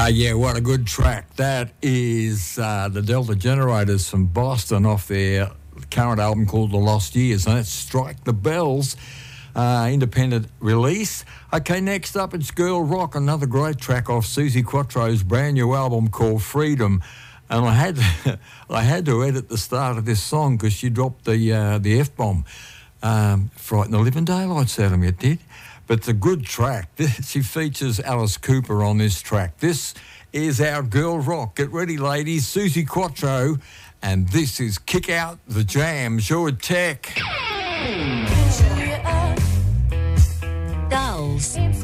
Yeah, what a good track. That is the Delta Generators from Boston off their current album called The Lost Years, and that's Strike the Bells, independent release. Okay, next up it's Girl Rock, another great track off Suzi Quatro's brand new album called Freedom. And I had to edit the start of this song because she dropped the F-bomb. Frightened the living daylights out of me, it did. But it's a good track. She features Alice Cooper on this track. This is our Girl Rock. Get ready, ladies. Suzi Quatro. And this is Kick Out the Jam. Sure Tech. Girls.